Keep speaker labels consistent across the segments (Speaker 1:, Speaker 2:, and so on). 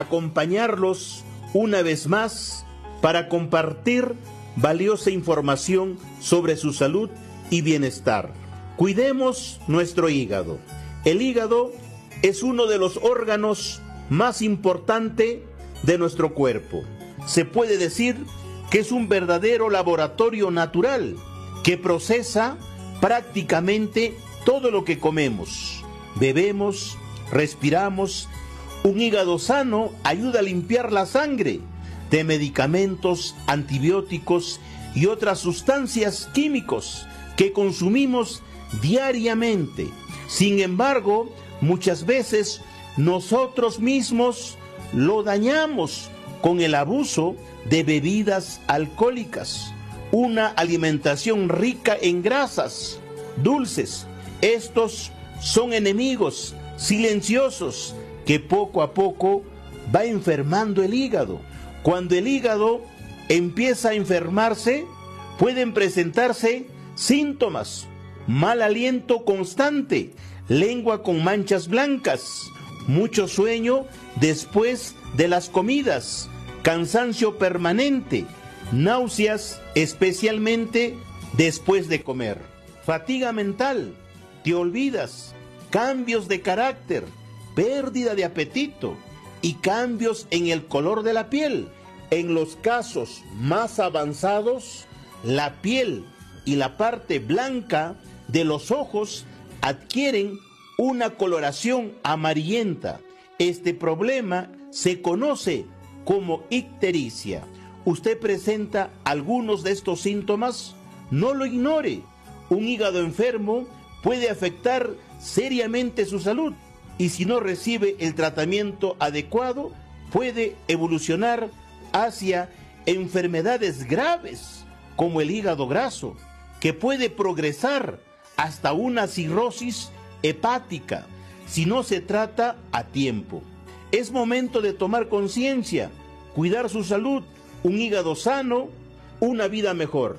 Speaker 1: acompañarlos una vez más para compartir valiosa información sobre su salud y bienestar. Cuidemos nuestro hígado. El hígado es uno de los órganos más importantes de nuestro cuerpo. Se puede decir que es un verdadero laboratorio natural que procesa prácticamente todo lo que comemos, bebemos, respiramos. Un hígado sano ayuda a limpiar la sangre de medicamentos, antibióticos y otras sustancias químicos que consumimos diariamente. Sin embargo, muchas veces nosotros mismos lo dañamos con el abuso de bebidas alcohólicas, una alimentación rica en grasas, dulces. Estos son enemigos silenciosos que poco a poco va enfermando el hígado. Cuando el hígado empieza a enfermarse, pueden presentarse síntomas: mal aliento constante, lengua con manchas blancas, mucho sueño después de las comidas, cansancio permanente, náuseas especialmente después de comer, fatiga mental, te olvidas, cambios de carácter, pérdida de apetito y cambios en el color de la piel. En los casos más avanzados, la piel y la parte blanca de los ojos adquieren una coloración amarillenta. Este problema se conoce como ictericia. ¿Usted presenta algunos de estos síntomas? No lo ignore. Un hígado enfermo puede afectar seriamente su salud, y si no recibe el tratamiento adecuado, puede evolucionar hacia enfermedades graves como el hígado graso, que puede progresar hasta una cirrosis hepática si no se trata a tiempo. Es momento de tomar conciencia, cuidar su salud, un hígado sano, una vida mejor.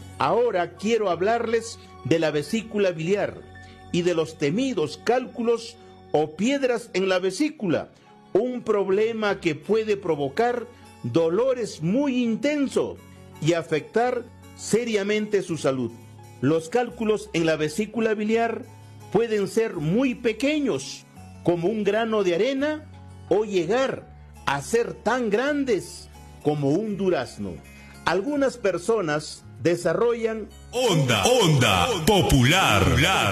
Speaker 1: Ahora quiero hablarles de la vesícula biliar y de los temidos cálculos o piedras en la vesícula, un problema que puede provocar dolores muy intensos y afectar seriamente su salud. Los cálculos en la vesícula biliar pueden ser muy pequeños, como un grano de arena, o llegar a ser tan grandes como un durazno. Algunas personas desarrollan
Speaker 2: Onda Popular.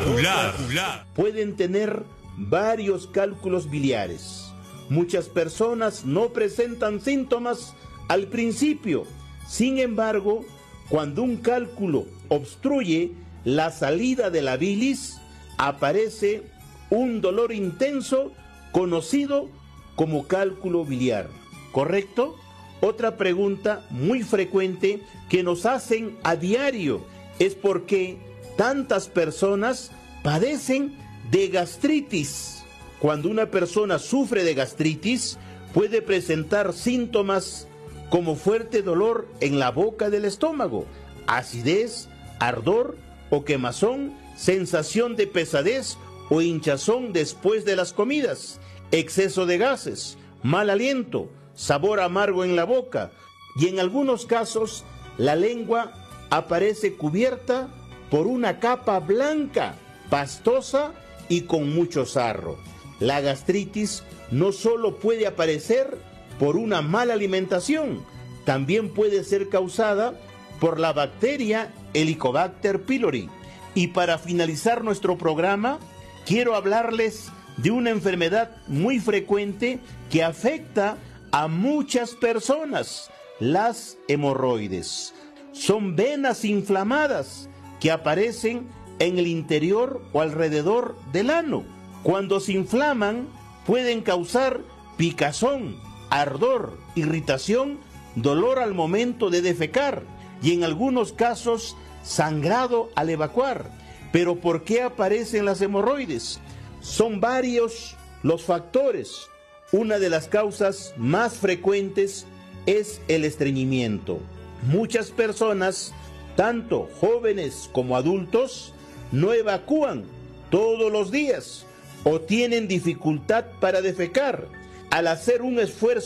Speaker 1: Pueden tener varios cálculos biliares. Muchas personas no presentan síntomas al principio. Sin embargo, cuando un cálculo obstruye la salida de la bilis, aparece un dolor intenso conocido como cálculo biliar. ¿Correcto? Otra pregunta muy frecuente que nos hacen a diario es por qué tantas personas padecen de gastritis. Cuando una persona sufre de gastritis, puede presentar síntomas como fuerte dolor en la boca del estómago, acidez, ardor o quemazón, sensación de pesadez o hinchazón después de las comidas, exceso de gases, mal aliento, sabor amargo en la boca, y en algunos casos la lengua aparece cubierta por una capa blanca, pastosa y con mucho sarro. La gastritis no solo puede aparecer por una mala alimentación, también puede ser causada por la bacteria Helicobacter pylori. Y para finalizar nuestro programa, quiero hablarles de una enfermedad muy frecuente que afecta a muchas personas: las hemorroides. Son venas inflamadas que aparecen en el interior o alrededor del ano. Cuando se inflaman, pueden causar picazón, ardor, irritación, dolor al momento de defecar y en algunos casos sangrado al evacuar. ¿Pero por qué aparecen las hemorroides? Son varios los factores. Una de las causas más frecuentes es el estreñimiento. Muchas personas, tanto jóvenes como adultos, no evacúan todos los días o tienen dificultad para defecar. al hacer un esfuerzo